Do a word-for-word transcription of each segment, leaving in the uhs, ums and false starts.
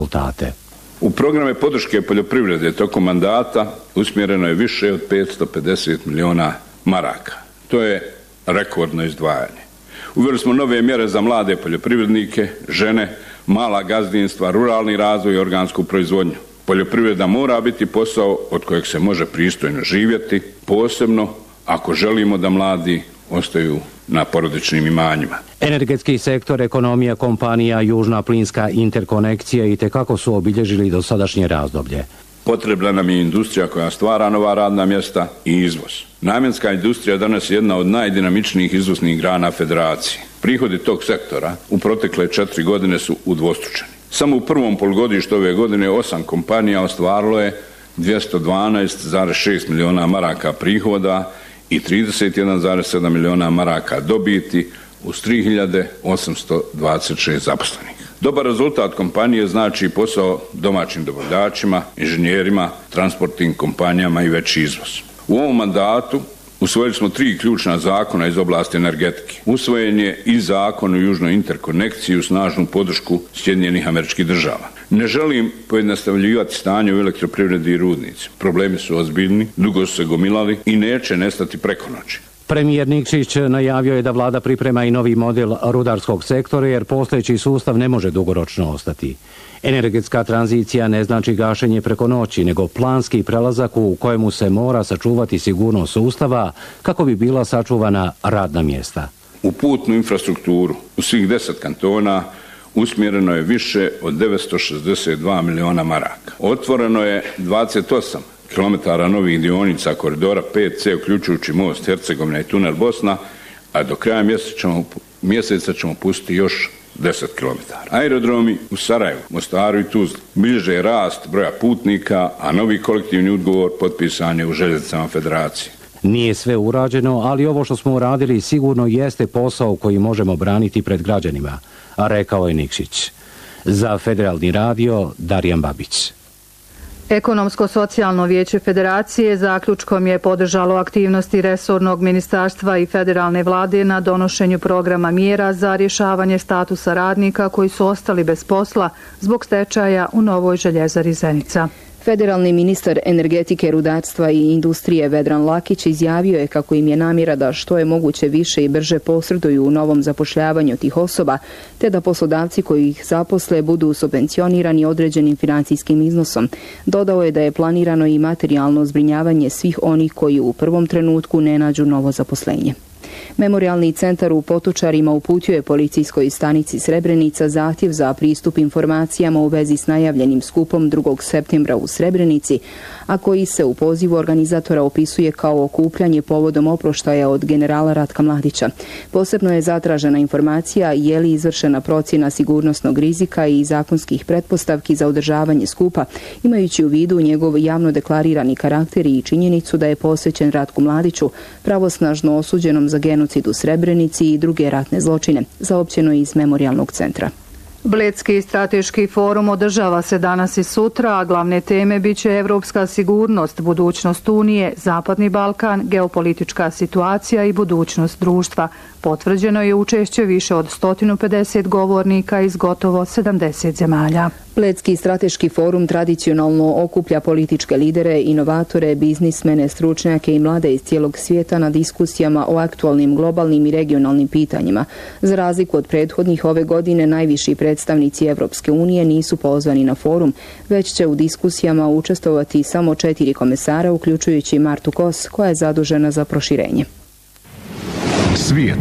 rezultate. U programe podrške poljoprivrede tokom mandata usmjereno je više od petsto pedeset miliona maraka. To je rekordno izdvajanje. Uveli smo nove mjere za mlade poljoprivrednike, žene, mala gazdinstva, ruralni razvoj i organsku proizvodnju. Poljoprivreda mora biti posao od kojeg se može pristojno živjeti, posebno ako želimo da mladi ostaju na porodičnim imanjima. Energetski sektor, ekonomija, kompanija, južna plinska interkonekcija i tekako su obilježili dosadašnje razdoblje. Potrebna nam je industrija koja stvara nova radna mjesta i izvoz. Namjenska industrija danas je jedna od najdinamičnijih izvoznih grana federacije. Prihodi tog sektora u protekle četiri godine su udvostručeni. Samo u prvom polugodištu ove godine osam kompanija ostvarilo je dvjesto dvanaest zarez šest miliona maraka prihoda i trideset jedan zarez sedam miliona maraka dobiti uz tri hiljade osamsto dvadeset šest zaposlenih. Dobar rezultat kompanije znači posao domaćim dobavljačima, inženjerima, transportnim kompanijama i veći izvoz. U ovom mandatu usvojili smo tri ključna zakona iz oblasti energetike. Usvojen je i zakon o južnoj interkonekciji u snažnu podršku Sjedinjenih Američkih Država. Ne želim pojednostavljivati stanje u elektroprivredi i rudnici. Problemi su ozbiljni, dugo su se gomilali i neće nestati preko noći. Premijer Nikšić najavio je da vlada priprema i novi model rudarskog sektora jer postojeći sustav ne može dugoročno ostati. Energetska tranzicija ne znači gašenje preko noći, nego planski prelazak u kojemu se mora sačuvati sigurnost sustava kako bi bila sačuvana radna mjesta. U putnu infrastrukturu u svih deset kantona usmjereno je više od devetsto šezdeset dva miliona maraka. Otvoreno je dvadeset osam kilometara novih dionica koridora pet ce uključujući most Hercegovina i tunel Bosna, a do kraja mjeseca ćemo, mjeseca ćemo pustiti još deset kilometara. Aerodromi u Sarajevu, Mostaru i Tuzli bilježe rast broja putnika, a novi kolektivni ugovor potpisan je u Željeznicama Federacije. Nije sve urađeno, ali ovo što smo uradili sigurno jeste posao koji možemo braniti pred građanima, a rekao je Nikšić. Za Federalni radio, Darijan Babić. Ekonomsko-socijalno vijeće Federacije zaključkom je podržalo aktivnosti resornog ministarstva i federalne vlade na donošenju programa mjera za rješavanje statusa radnika koji su ostali bez posla zbog stečaja u Novoj željezari Zenica. Federalni ministar energetike, rudarstva i industrije Vedran Lakić izjavio je kako im je namjera da što je moguće više i brže posreduju u novom zapošljavanju tih osoba, te da poslodavci koji ih zaposle budu subvencionirani određenim financijskim iznosom. Dodao je da je planirano i materijalno zbrinjavanje svih onih koji u prvom trenutku ne nađu novo zaposlenje. Memorialni centar u Potočarima uputio je policijskoj stanici Srebrenica zahtjev za pristup informacijama u vezi s najavljenim skupom drugog septembra u Srebrenici, a koji se u pozivu organizatora opisuje kao okupljanje povodom oproštaja od generala Ratka Mladića. Posebno je zatražena informacija je li izvršena procjena sigurnosnog rizika i zakonskih pretpostavki za održavanje skupa, imajući u vidu njegov javno deklarirani karakter i činjenicu da je posvećen Ratku Mladiću, pravosnažno osuđenom za genocid u Srebrenici i druge ratne zločine, saopćeno iz Memorialnog centra. Bledski strateški forum održava se danas i sutra, a glavne teme biće evropska sigurnost, budućnost Unije, Zapadni Balkan, geopolitička situacija i budućnost društva. Potvrđeno je učešće više od sto pedeset govornika iz gotovo sedamdeset zemalja. Bledski strateški forum tradicionalno okuplja političke lidere, inovatore, biznismene, stručnjake i mlade iz cijelog svijeta na diskusijama o aktualnim globalnim i regionalnim pitanjima. Za razliku od prethodnih, ove godine najviši predstavnici Evropske unije nisu pozvani na forum, već će u diskusijama učestvovati samo četiri komesara, uključujući Martu Kos, koja je zadužena za proširenje. Svijet.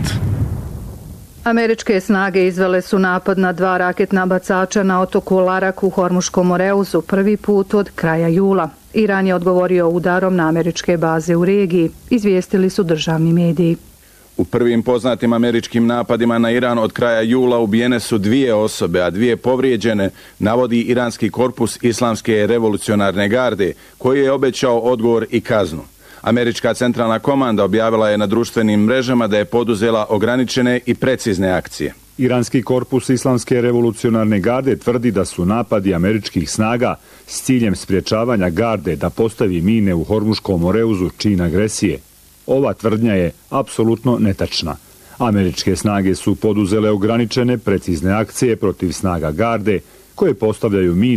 Američke snage izvele su napad na dva raketna bacača na otoku Larak u Hormuškom Moreuzu prvi put od kraja jula. Iran je odgovorio udarom na američke baze u regiji, izvijestili su državni mediji. U prvim poznatim američkim napadima na Iran od kraja jula ubijene su dvije osobe, a dvije povrijeđene, navodi iranski korpus Islamske revolucionarne garde, koji je obećao odgovor i kaznu. Američka centralna komanda objavila je na društvenim mrežama da je poduzela ograničene i precizne akcije. Iranski korpus Islamske revolucionarne garde tvrdi da su napadi američkih snaga s ciljem sprječavanja garde da postavi mine u Hormuškom Moreuzu čin agresije. Ova tvrdnja je apsolutno netačna. Američke snage su poduzele ograničene precizne akcije protiv snaga garde koje postavljaju mine